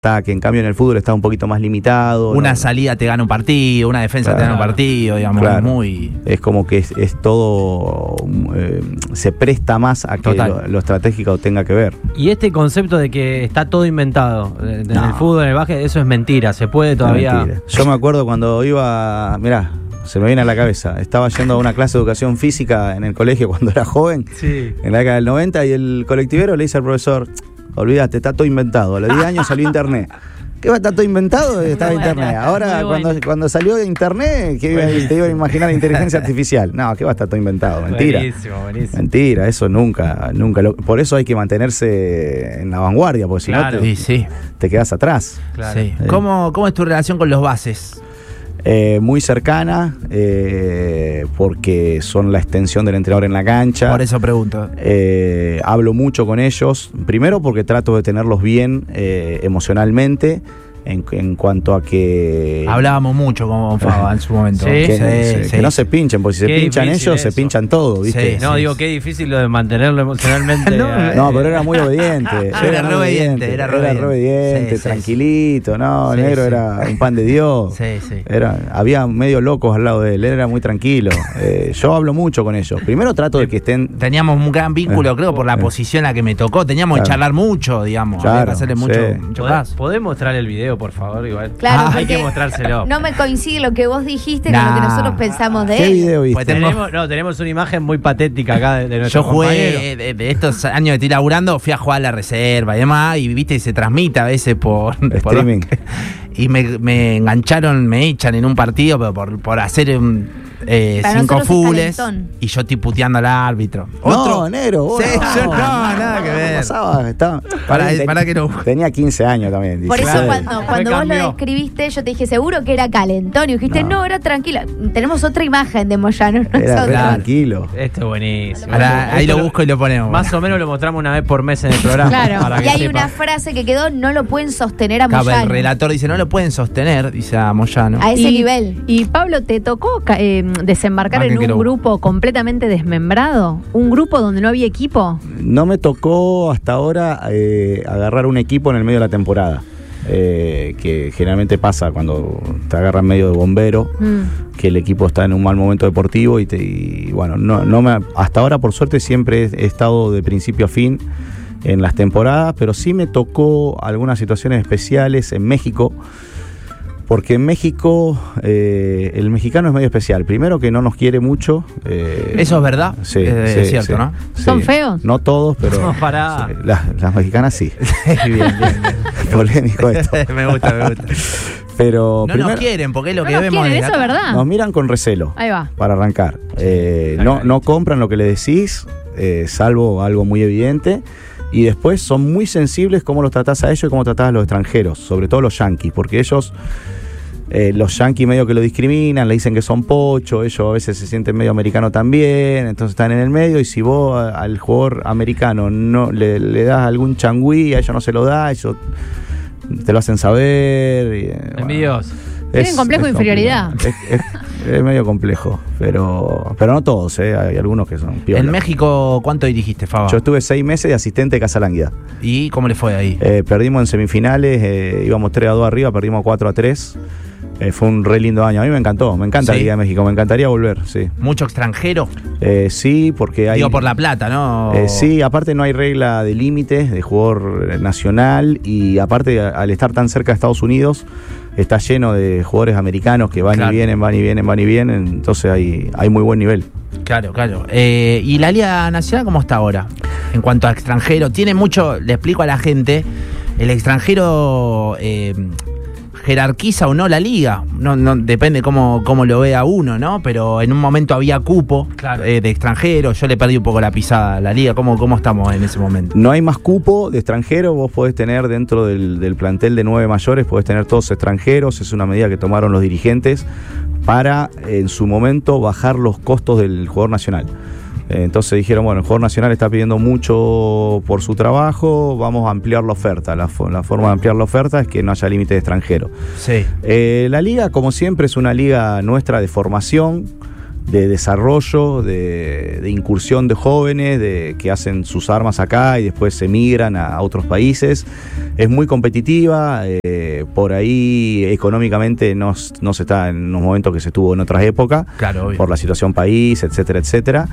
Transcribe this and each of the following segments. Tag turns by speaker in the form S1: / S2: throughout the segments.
S1: ataque. En cambio en el fútbol está un poquito más limitado.
S2: Una salida te gana un partido, una defensa te gana un partido, digamos, muy...
S1: Es como que es todo, se presta más a que lo estratégico tenga que ver.
S3: Y este concepto de que está todo inventado, en el fútbol, en el básquet, eso es mentira, se puede todavía...
S1: Yo me acuerdo cuando iba, mirá, se me viene a la cabeza, estaba yendo a una clase de educación física en el colegio cuando era joven, en la década del 90, y el colectivero le dice al profesor, olvídate, está todo inventado, a los 10 años salió internet. ¿Qué va a estar todo inventado? Estaba internet. Ahora, cuando salió internet, ¿qué te iba a imaginar inteligencia artificial? No, ¿qué va a estar todo inventado? Mentira.
S3: Buenísimo.
S1: Mentira, eso nunca. Por eso hay que mantenerse en la vanguardia, porque si no te quedas atrás.
S2: Claro. Sí. ¿Cómo es tu relación con los bases?
S1: Muy cercana, porque son la extensión del entrenador en la cancha.
S2: Por eso pregunto.
S1: Hablo mucho con ellos, primero porque trato de tenerlos bien emocionalmente, en cuanto a que...
S2: Hablábamos mucho con Faba en su momento.
S1: Que no se pinchen, porque si se pinchan ellos, se pinchan todo, ¿viste?
S3: Digo, qué difícil lo de mantenerlo emocionalmente.
S1: No, pero era muy obediente.
S2: Era re obediente,
S1: tranquilito, el negro era un pan de Dios. Había medio locos al lado de él era muy tranquilo. Yo hablo mucho con ellos. Primero trato de que estén...
S2: Teníamos un gran vínculo, creo, por la posición a la que me tocó. Teníamos que charlar mucho, digamos. Hacerle mucho caso.
S3: ¿Podés mostrar el video, por favor? Igual.
S4: Claro,
S3: hay que mostrárselo.
S4: No me coincide lo que vos dijiste con lo que nosotros pensamos de él.
S1: ¿Qué video viste?
S3: Pues tenemos una imagen muy patética acá de nuestro compañero.
S2: Yo jugué de estos años que estoy laburando, fui a jugar a la reserva y demás, y viste, se transmite a veces por
S1: streaming.
S2: Y me engancharon, me echan en un partido, pero por hacer 5 fulls, y yo estoy puteando al árbitro.
S1: No, negro.
S2: Nada que ver.
S1: Pasaba,
S2: para que no.
S1: Tenía 15 años también.
S4: Por eso cuando vos lo describiste, yo te dije, seguro que era calentón. Y dijiste, no, era tranquilo. Tenemos otra imagen de Moyano.
S1: Era tranquilo.
S3: Esto es buenísimo.
S2: Ahí lo busco y lo ponemos.
S3: Más o menos lo mostramos una vez por mes en el programa.
S4: Claro. Y hay una frase que quedó, no lo pueden sostener a Moyano.
S2: El relator dice, no lo pueden sostener, dice a Moyano.
S4: A ese nivel.
S5: Y Pablo, ¿te tocó desembarcar en un grupo completamente desmembrado? ¿Un grupo donde no había equipo?
S1: No me tocó hasta ahora agarrar un equipo en el medio de la temporada. Que generalmente pasa cuando te agarran medio de bombero, que el equipo está en un mal momento deportivo y bueno, hasta ahora por suerte siempre he estado de principio a fin en las temporadas, pero sí me tocó algunas situaciones especiales en México. Porque en México el mexicano es medio especial. Primero que no nos quiere mucho.
S2: Eso es verdad. Es cierto, ¿no?
S5: ¿Son feos?
S1: No todos, pero las mexicanas sí.
S2: Bien.
S1: Polémico esto.
S2: Me gusta.
S1: Pero
S2: no nos quieren, porque es lo que vemos.
S5: Eso es verdad.
S1: Nos miran con recelo.
S5: Ahí va.
S1: Para arrancar. No compran lo que le decís, salvo algo muy evidente. Y después son muy sensibles cómo los tratás a ellos y cómo tratás a los extranjeros, sobre todo los yanquis, porque ellos, los yanquis medio que lo discriminan, le dicen que son pocho, ellos a veces se sienten medio americano también, entonces están en el medio, y si vos al jugador americano no le das algún changüí, a ellos no se lo da, ellos te lo hacen saber.
S5: Envidiosos. Tienen complejo de inferioridad.
S1: Es medio complejo, pero no todos, hay algunos que son piola.
S2: ¿En México cuánto dirigiste, Faba?
S1: Yo estuve 6 meses de asistente de Casalánguida.
S2: ¿Y cómo le fue ahí?
S1: Perdimos en semifinales, íbamos 3-2 arriba, perdimos 4-3. Fue un re lindo año. A mí me encanta la Liga de México, me encantaría volver, sí.
S2: ¿Mucho extranjero?
S1: Sí, porque hay...
S2: Digo, por la plata, ¿no?
S1: Sí, aparte no hay regla de límites de jugador nacional, y aparte al estar tan cerca de Estados Unidos está lleno de jugadores americanos que van y vienen, entonces hay muy buen nivel.
S2: Claro. ¿Y la Liga Nacional cómo está ahora? En cuanto a extranjero, tiene mucho, le explico a la gente, el extranjero jerarquiza o no la liga, no depende cómo lo vea uno, ¿no? Pero en un momento había cupo de extranjero, yo le perdí un poco la pisada a la liga. ¿Cómo estamos en ese momento?
S1: No hay más cupo de extranjero, vos podés tener dentro del plantel de 9 mayores, podés tener todos extranjeros, es una medida que tomaron los dirigentes para en su momento bajar los costos del jugador nacional. Entonces dijeron, bueno, el jugador nacional está pidiendo mucho por su trabajo, vamos a ampliar la oferta. La forma de ampliar la oferta es que no haya límite de extranjero.
S2: Sí.
S1: La liga, como siempre, es una liga nuestra de formación, desarrollo, de incursión de jóvenes, que hacen sus armas acá y después se migran a otros países. Es muy competitiva, por ahí económicamente no se está en los momentos que se estuvo en otras épocas,
S2: claro, obvio,
S1: por la situación país, etcétera, etcétera.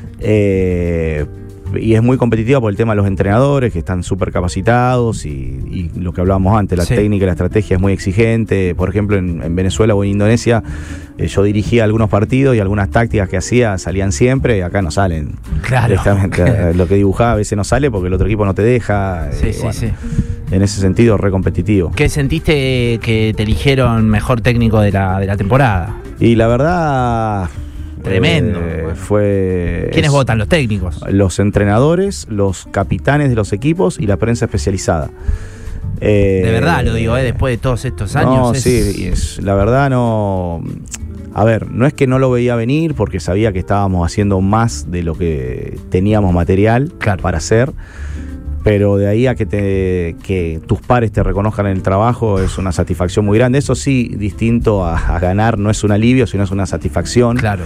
S1: Y es muy competitiva por el tema de los entrenadores, que están súper capacitados, y lo que hablábamos antes, la técnica y la estrategia es muy exigente. Por ejemplo, en Venezuela o en Indonesia, yo dirigía algunos partidos y algunas tácticas que hacía salían siempre, acá no salen.
S2: Claro.
S1: Lo que dibujaba a veces no sale porque el otro equipo no te deja.
S2: Sí.
S1: En ese sentido, re competitivo.
S2: ¿Qué sentiste que te eligieron mejor técnico de la temporada?
S1: Y la verdad...
S2: Tremendo. ¿Quiénes votan? ¿Los técnicos?
S1: Los entrenadores, los capitanes de los equipos y la prensa especializada.
S2: De verdad lo digo, después de todos estos años.
S1: No, sí, la verdad no... A ver, no es que no lo veía venir porque sabía que estábamos haciendo más de lo que teníamos material para hacer. Pero de ahí a que tus pares te reconozcan en el trabajo es una satisfacción muy grande. Eso sí, distinto a ganar, no es un alivio, sino es una satisfacción. Claro.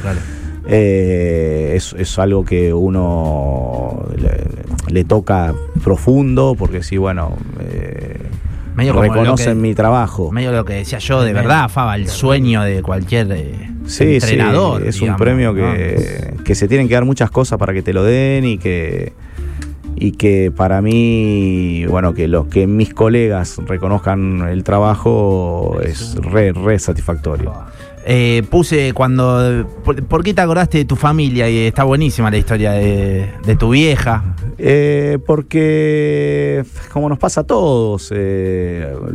S1: Es algo que uno le toca profundo, porque sí, bueno, reconocen mi trabajo.
S2: Medio lo que decía yo, de verdad, Faba, el sueño de cualquier entrenador.
S1: Sí, es un premio que se tienen que dar muchas cosas para que te lo den y que para mí, bueno, que mis colegas reconozcan el trabajo es re satisfactorio.
S2: Puse cuando... ¿Por qué te acordaste de tu familia? Y está buenísima la historia de tu vieja.
S1: Porque, como nos pasa a todos, en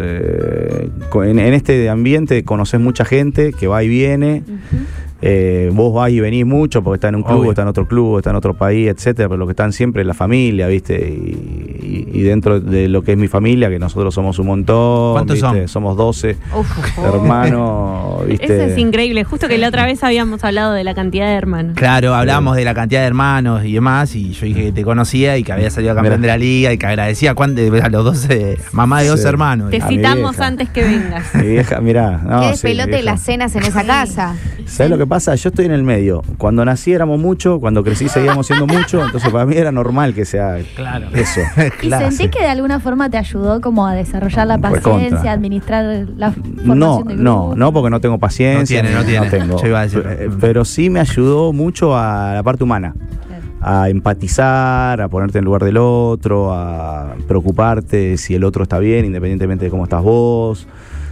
S1: este ambiente conoces mucha gente que va y viene. Vos vas y venís mucho porque está en un club, está en otro club, está en otro país, etcétera, pero lo que están siempre es la familia, ¿viste? Y dentro de lo que es mi familia, que nosotros somos un montón.
S2: ¿Cuántos son?
S1: Somos 12 hermanos, ¿viste?
S5: Eso es increíble, justo que la otra vez habíamos hablado de la cantidad de hermanos.
S2: Claro, hablábamos de la cantidad de hermanos y demás, y yo dije que te conocía y que había salido campeón de la liga y que agradecía a los 12, mamá de 12 hermanos.
S5: Te citamos antes que vengas.
S1: Mi vieja, mirá.
S4: Qué despelote las cenas en esa casa.
S1: ¿Sabes lo que pasa? Yo estoy en el medio. Cuando nací éramos mucho, cuando crecí seguíamos siendo mucho, entonces para mí era normal que sea eso.
S4: ¿Y sentís que de alguna forma te ayudó como a desarrollar la paciencia, a administrar la formación de grupo?
S1: No, porque no tengo paciencia.
S2: No tiene.
S1: Tengo.
S2: Yo iba a decir.
S1: Pero sí me ayudó mucho a la parte humana. A empatizar, a ponerte en lugar del otro, a preocuparte si el otro está bien, independientemente de cómo estás vos.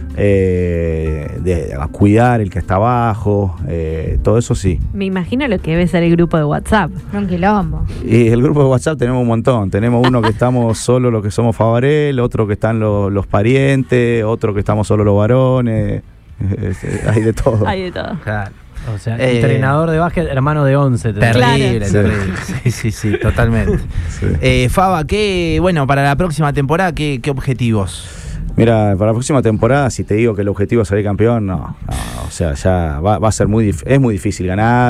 S1: A cuidar el que está abajo, todo eso sí.
S5: Me imagino lo que debe ser el grupo de WhatsApp.
S4: Un quilombo.
S1: Y el grupo de WhatsApp tenemos un montón. Tenemos uno que estamos solo los que somos Favarel, otro que están los parientes, otro que estamos solo los varones. Hay de todo.
S5: Hay de todo.
S2: Claro.
S3: O sea, entrenador de básquet, hermano de 11.
S2: Terrible. Sí, totalmente. Sí. Faba, para la próxima temporada, ¿qué objetivos?
S1: Mira, para la próxima temporada, si te digo que el objetivo es salir campeón, no, o sea, ya va a ser es muy difícil ganar.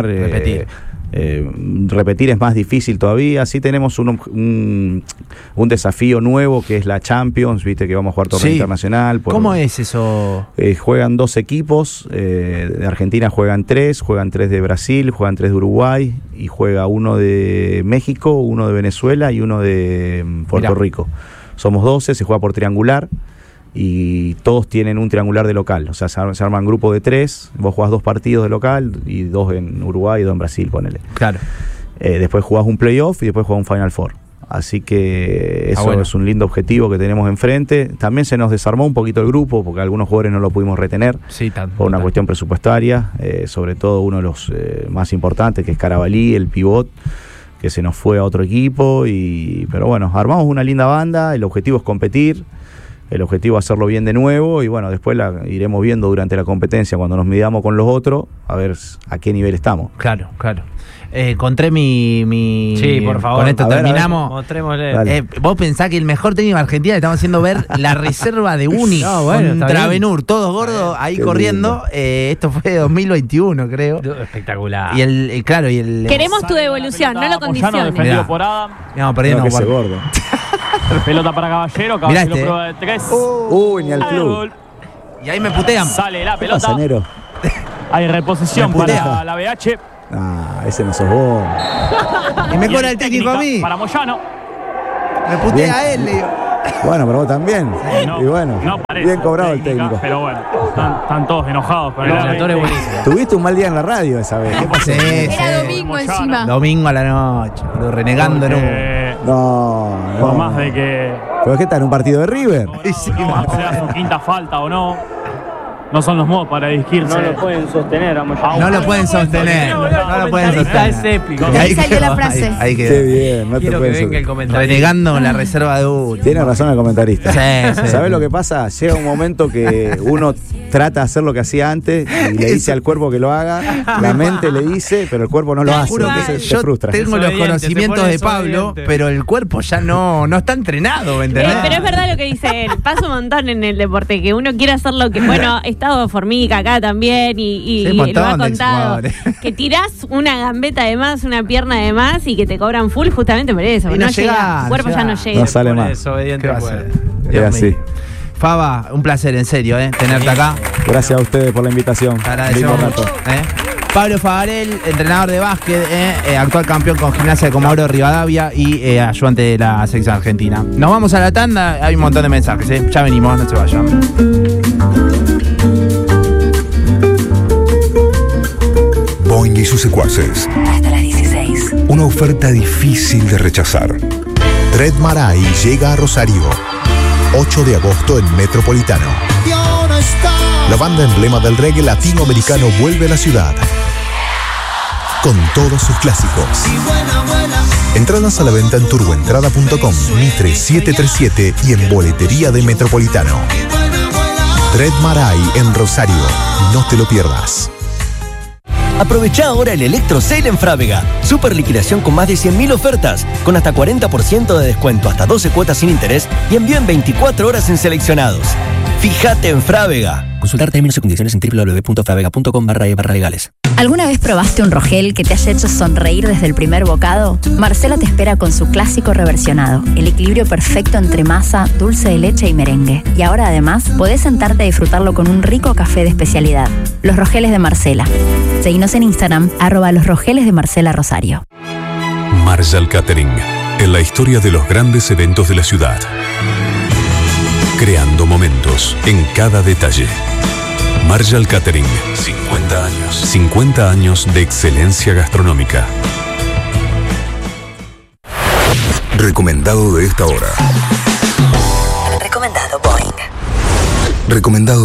S1: Repetir es más difícil todavía. Sí tenemos un desafío nuevo que es la Champions, viste que vamos a jugar torneo internacional.
S2: ¿Cómo es eso?
S1: Juegan 2 equipos, de Argentina juegan 3 de Brasil, juegan 3 de Uruguay y juega uno de México, uno de Venezuela y uno de Puerto Rico. Somos 12, se juega por triangular. Y todos tienen un triangular de local, o sea, se arman grupos de 3, vos jugás 2 partidos de local y 2 en Uruguay y 2 en Brasil, ponele.
S2: Claro.
S1: Después jugás un playoff y después jugás un Final Four. Así que eso es un lindo objetivo que tenemos enfrente. También se nos desarmó un poquito el grupo porque algunos jugadores no lo pudimos retener por una cuestión presupuestaria, sobre todo uno de los más importantes que es Carabalí, el pivot, que se nos fue a otro equipo. Pero bueno, armamos una linda banda, el objetivo es competir. El objetivo es hacerlo bien de nuevo y bueno, después iremos viendo durante la competencia cuando nos midamos con los otros, a ver a qué nivel estamos.
S2: Claro. Encontré mi...
S3: Sí, por favor.
S2: Con esto terminamos.
S3: Mostrémosle.
S2: Vos pensás que el mejor técnico de Argentina le estamos haciendo ver la reserva de Uni contra Benur, todos gordos ahí corriendo. Esto fue 2021, creo.
S3: Espectacular.
S2: Y el
S5: Queremos tu devolución, no lo condiciones.
S6: Defendido por Adam.
S2: Vamos perdiendo.
S1: Que ese gordo.
S6: Pelota para Caballero prueba de 3.
S1: Ni al club.
S2: Y ahí me putean.
S6: Sale la pelota.
S1: Sanero.
S6: Hay reposición para la BH.
S1: Ah, ese no sos vos.
S2: Y me cobra el técnico a mí.
S6: Para Moyano.
S2: Me putea a él, le digo.
S1: Bueno, pero vos también.
S6: No,
S1: y bueno,
S6: no parece
S1: bien cobrado el
S6: técnica,
S1: técnico.
S6: Pero bueno, están todos enojados con
S3: El
S6: el
S3: relator es
S6: árbitro.
S3: buenísimo.
S1: Tuviste un mal día en la radio esa vez. ¿Qué pasó?
S2: Sí,
S4: Era
S2: sí.
S4: domingo
S6: Moyano.
S4: encima.
S2: Domingo a la noche, boludo, renegando, ¿no?
S1: No,
S6: Por
S1: no.
S6: más de que
S1: ¿Pero qué está en un partido de River?
S6: sea su quinta falta o no, no son los modos para disquirse.
S7: No lo pueden sostener a Moyano.
S2: No lo pueden sostener. No lo pueden sostener.
S3: Es épico.
S2: Y
S4: Ahí salió la frase.
S2: Ahí
S1: Qué
S2: quedó.
S1: bien, no te
S3: Quiero que
S1: puedes.
S3: venga el comentario.
S2: Renegando con la reserva de último.
S1: Tiene razón el comentarista.
S2: Sí, sí.
S1: ¿Sabés lo que pasa? Llega un momento que uno trata de hacer lo que hacía antes y le dice al cuerpo que lo haga, la mente le dice, pero el cuerpo no lo hace,
S2: Juro que
S1: entonces
S2: yo
S1: te frustra.
S2: tengo los
S3: Desobediente,
S2: conocimientos
S3: se pone
S2: de Pablo,
S3: desobediente.
S2: pero el cuerpo ya no está entrenado, ¿me entendés?
S8: Pero es verdad lo que dice él. Pasa un montón en el deporte, que uno quiere hacer lo que. Bueno, he estado de formica acá también y
S2: Sí, un montón
S8: lo ha
S2: de
S8: contado.
S2: exjugadores.
S8: Que tirás una gambeta de más, una pierna de más y que te cobran full justamente por eso.
S2: Y
S8: No
S2: no
S8: llega,
S2: llega,
S8: el cuerpo
S2: no
S8: ya no
S2: llega.
S8: llega.
S1: No sale
S3: Pone
S1: más.
S3: desobediente
S2: ¿Qué va a
S3: puede.
S2: hacer?
S1: Es
S2: Dios
S1: así.
S2: mío. Faba, un placer, en serio, tenerte acá.
S1: Gracias a ustedes por la invitación.
S2: Te agradecemos
S1: Lindo
S2: mucho.
S1: rato.
S2: Pablo Favarel, entrenador de básquet, actual campeón con Gimnasia de Comodoro Rivadavia y ayudante de la selección argentina. Nos vamos a la tanda, hay un montón de mensajes, ya venimos, no se vayan.
S9: Boing y sus secuaces.
S10: Hasta las 16.
S9: Una oferta difícil de rechazar. Dread Marai llega a Rosario. 8 de agosto en Metropolitano. La banda emblema del reggae latinoamericano vuelve a la ciudad. Con todos sus clásicos. Entradas a la venta en turboentrada.com, Mitre 737 y en boletería de Metropolitano. Dread Marai en Rosario. No te lo pierdas.
S11: Aprovechá ahora el Electro Sale en Frávega. Super liquidación con más de 100.000 ofertas, con hasta 40% de descuento, hasta 12 cuotas sin interés y envío en 24 horas en seleccionados. Fíjate en Frávega. Consultar términos y condiciones en www.fravega.com/legales.
S10: ¿Alguna vez probaste un Rogel que te haya hecho sonreír desde el primer bocado? Marcela te espera con su clásico reversionado, el equilibrio perfecto entre masa, dulce de leche y merengue. Y ahora además podés sentarte a disfrutarlo con un rico café de especialidad. Los Rogeles de Marcela. Seguinos en Instagram, @los Rogeles de Marcela Rosario.
S9: Marshall Catering, en la historia de los grandes eventos de la ciudad. Creando momentos en cada detalle. Marshall Catering, 50 años. 50 años de excelencia gastronómica. Recomendado de esta hora.
S10: Recomendado Boing.
S9: Recomendado